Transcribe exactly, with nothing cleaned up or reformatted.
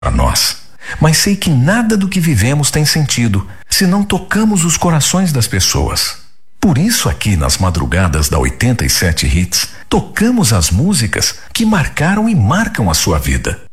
para nós. Mas sei que nada do que vivemos tem sentido se não tocamos os corações das pessoas. Por isso, aqui nas madrugadas da oitenta e sete Hits, tocamos as músicas que marcaram e marcam a sua vida.